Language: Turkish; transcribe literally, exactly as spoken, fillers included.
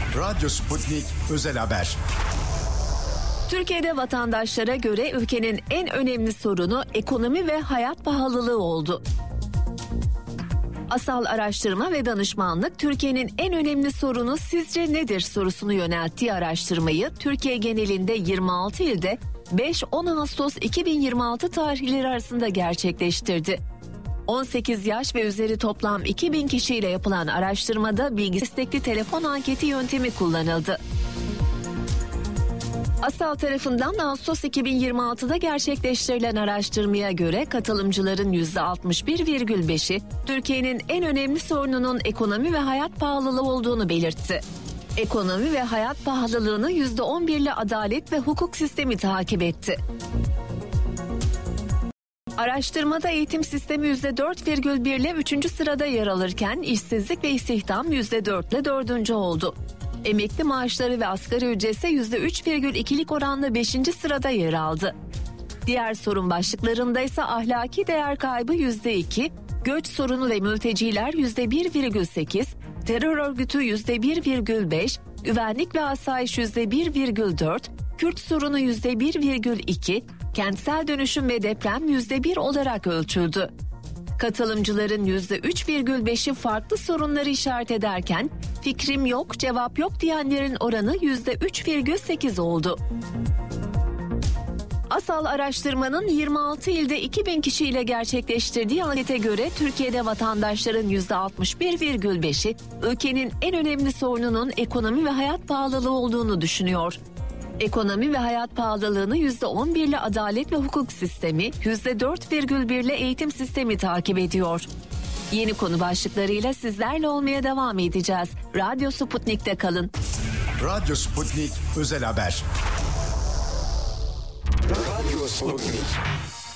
Radyo Sputnik Özel Haber. Türkiye'de vatandaşlara göre ülkenin en önemli sorunu ekonomi ve hayat pahalılığı oldu. Asal Araştırma ve Danışmanlık, Türkiye'nin en önemli sorunu sizce nedir sorusunu yönelttiği araştırmayı Türkiye genelinde yirmi altı ilde beş on Ağustos iki bin yirmi altı tarihleri arasında gerçekleştirdi. on sekiz yaş ve üzeri toplam iki bin kişiyle yapılan araştırmada bilgi destekli telefon anketi yöntemi kullanıldı. Asal tarafından Ağustos iki bin yirmi altıda gerçekleştirilen araştırmaya göre katılımcıların yüzde altmış bir virgül beşi Türkiye'nin en önemli sorununun ekonomi ve hayat pahalılığı olduğunu belirtti. Ekonomi ve hayat pahalılığını yüzde on bir ile adalet ve hukuk sistemi takip etti. Araştırmada eğitim sistemi yüzde dört virgül bir ile üçüncü sırada yer alırken işsizlik ve istihdam yüzde dört ile dördüncü oldu. Emekli maaşları ve asgari ücret ise yüzde üç virgül ikilik oranla beşinci sırada yer aldı. Diğer sorun başlıklarında ise ahlaki değer kaybı yüzde iki, göç sorunu ve mülteciler yüzde bir virgül sekiz, terör örgütü yüzde bir virgül beş, güvenlik ve asayiş yüzde bir virgül dört, Kürt sorunu yüzde bir virgül iki, kentsel dönüşüm ve deprem yüzde bir olarak ölçüldü. Katılımcıların yüzde üç virgül beşi farklı sorunları işaret ederken fikrim yok, cevap yok diyenlerin oranı yüzde üç virgül sekiz oldu. Asal araştırmanın yirmi altı ilde iki bin kişiyle gerçekleştirdiği ankete göre Türkiye'de vatandaşların yüzde altmış bir virgül beşi ülkenin en önemli sorununun ekonomi ve hayat pahalılığı olduğunu düşünüyor. Ekonomi ve hayat pahalılığını yüzde on bir ile adalet ve hukuk sistemi, yüzde dört virgül bir ile eğitim sistemi takip ediyor. Yeni konu başlıklarıyla sizlerle olmaya devam edeceğiz. Radyo Sputnik'te kalın. Radyo Sputnik Özel Haber. Radyo Sputnik.